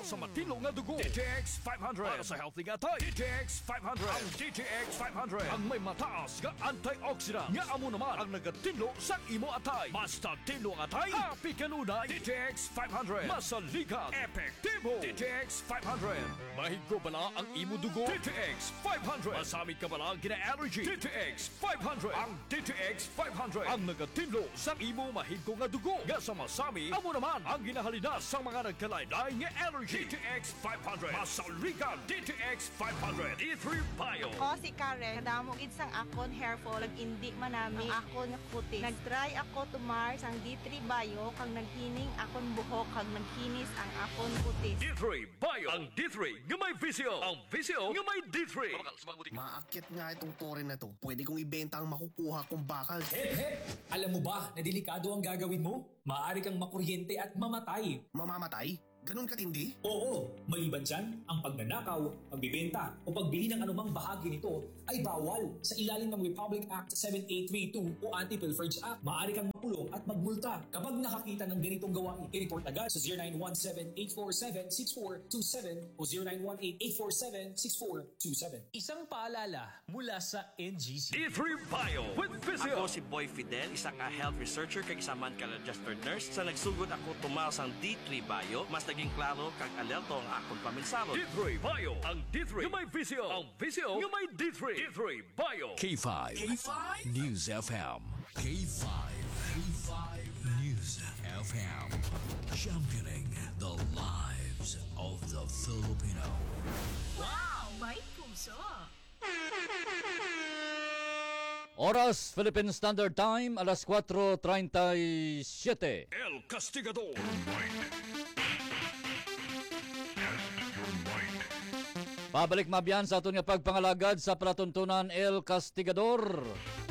sa matino nga dugo. DTX 500 para sa healthy nga tay. DTX 500. Ang DTX 500 ang may mataas nga antioxidant nga amo naman ang nagatinlo sa imo atay. Basta tinlo ang atay, happy kanunay. DTX 500 masaligan, epektibo. DTX 500 mahigko bala ang imo dugo. DTX 500 masamit ka bala ang gina-allergy. DTX 500 ang DTX 500 ang nagatinlo sa imo mahigko nga dugo. Nga sa masami, amo naman ang ginahalina sa mga nagkalaylay nga allergy. DTX 500 masaligan. DTX 500 D3 Bio. Ako si Karen, kadamo isang akon hair fall, indi manami ang akon nga puti. Nagtry ako tumar sang D3 Bio, kang naghining akon buhok, kang naghinis ang akon puti. D3 Bio. Ang D3 nga may visyo. Ang visyo nga may D3. Maakit nga itong tore na to. Pwede kong ibenta ang makukuha kong bakal. Hep! Alam mo ba na delikado ang gagawin mo? Maaari kang makuryente at mamatay. Mamamatay? Ganun katindi? Oo, maliban dyan, ang pagnanakaw, pagbibenta o pagbili ng anumang bahagi nito ay bawal sa ilalim ng Republic Act 7832 o Anti-Pilferage Act. Maaari kang makulong at magmulta kapag nakakita ng ganitong gawain. I-report agad sa 0917-847-6427 o 0918-847-6427. Isang paalala mula sa NGC. D3 Bio with visyo. Ako si Boy Fidel, isang health researcher kag isa man ka registered nurse. Sa nagsugod ako tumaw sang D3 Bio, mas naging klaro kag alerto ang akong paminsalo. D3 Bio. Ang D3 nga may visyo. Ang visyo nga may D3. D3 Bio. K5. News FM. K5. News FM. Championing the lives of the Filipino. Wow! May puso! Oras, Philippine Standard Time, alas 4:37. El Castigador. Pabalik mabiyan sa aton nga pagpangalagad sa palatuntunan El Castigador.